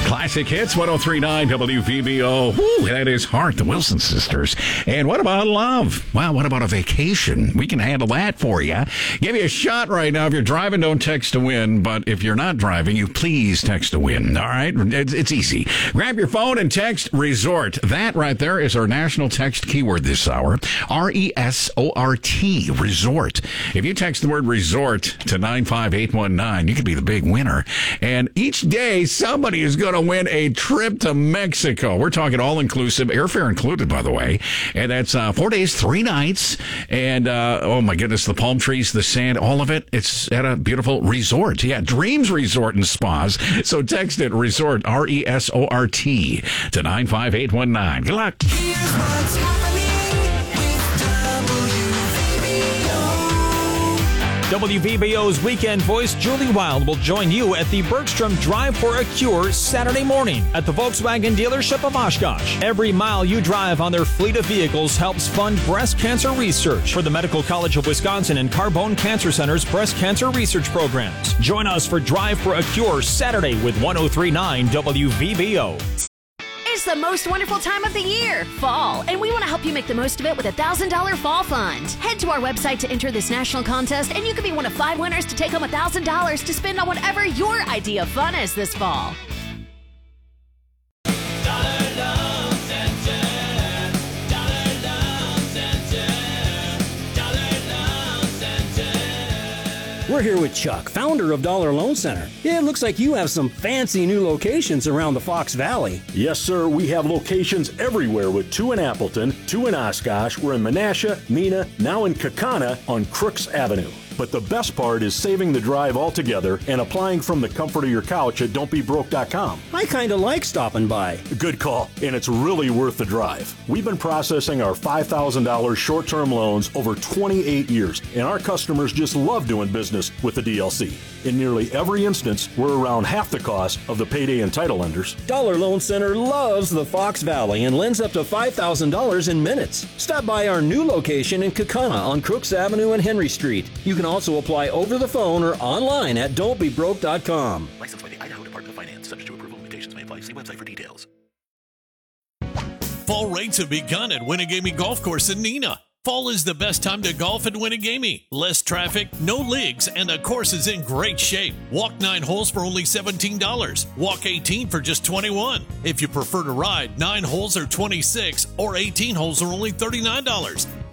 Classic Hits 103.9 WVBO. Woo, that is Heart, the Wilson sisters. And what about love? Well, what about a vacation? We can handle that for you. Give you a shot right now. If you're driving, don't text to win. But if you're not driving, you please text to win. All right? It's easy. Grab your phone and text RESORT. That right there is our national text keyword this hour. RESORT. Resort. If you text the word resort to 95819, you could be the big winner. And each day, somebody is going to win a trip to Mexico. We're talking all-inclusive, airfare included, by the way. And that's 4 days, 3 nights. And, oh, my goodness, the palm trees, the sand, all of it. It's at a beautiful resort. Yeah, Dreams Resort and Spas. So text it, resort, RESORT, to 95819. Good luck. Here's what's happening with WVBO's Weekend Voice, Julie Wild, will join you at the Bergstrom Drive for a Cure Saturday morning at the Volkswagen dealership of Oshkosh. Every mile you drive on their fleet of vehicles helps fund breast cancer research for the Medical College of Wisconsin and Carbone Cancer Center's breast cancer research programs. Join us for Drive for a Cure Saturday with 103.9 WVBO. It's the most wonderful time of the year, fall, and we want to help you make the most of it with a $1,000 fall fund. Head to our website to enter this national contest, and you could be one of 5 winners to take home $1,000 to spend on whatever your idea of fun is this fall. We're here with Chuck, founder of Dollar Loan Center. It looks like you have some fancy new locations around the Fox Valley. Yes, sir. We have locations everywhere with 2 in Appleton, 2 in Oshkosh. We're in Menasha, Neenah, now in Kaukauna on Crooks Avenue. But the best part is saving the drive altogether and applying from the comfort of your couch at don'tbebroke.com. I kind of like stopping by. Good call, and it's really worth the drive. We've been processing our $5,000 short-term loans over 28 years, and our customers just love doing business with the DLC. In nearly every instance, we're around half the cost of the payday and title lenders. Dollar Loan Center loves the Fox Valley and lends up to $5,000 in minutes. Stop by our new location in Kaukauna on Crooks Avenue and Henry Street. You can also apply over the phone or online at don'tbebroke.com. Licensed by the Idaho Department of Finance. Subject to approval. Limitations may apply. See website for details. Fall rates have begun at Winnegamie Golf Course in Neenah. Fall is the best time to golf at Winnegamie. Less traffic, no leagues, and the course is in great shape. Walk 9 holes for only $17. Walk 18 for just $21. If you prefer to ride, 9 holes are $26, or 18 holes are only $39.